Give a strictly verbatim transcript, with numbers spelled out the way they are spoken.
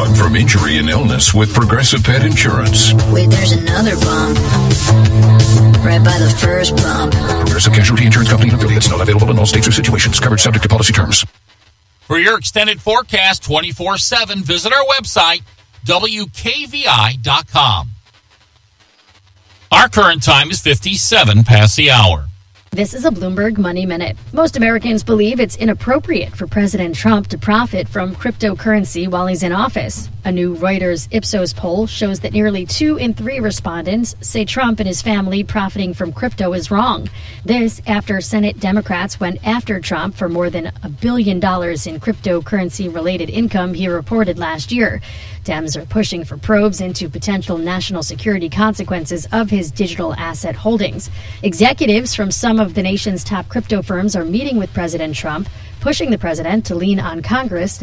dog from injury and illness with Progressive Pet Insurance. Wait, there's another bump. Right by the first bump. Progressive Casualty Insurance Company and affiliates. Not available in all states or situations. Covered subject to policy terms. For your extended forecast twenty-four seven, visit our website, W K V I dot com. Our current time is fifty-seven past the hour. This is a Bloomberg Money Minute. Most Americans believe it's inappropriate for President Trump to profit from cryptocurrency while he's in office. A new Reuters Ipsos poll shows that nearly two in three respondents say Trump and his family profiting from crypto is wrong. This after Senate Democrats went after Trump for more than a billion dollars in cryptocurrency-related income he reported last year. Dems are pushing for probes into potential national security consequences of his digital asset holdings. Executives from some of the nation's top crypto firms are meeting with President Trump, pushing the president to lean on Congress to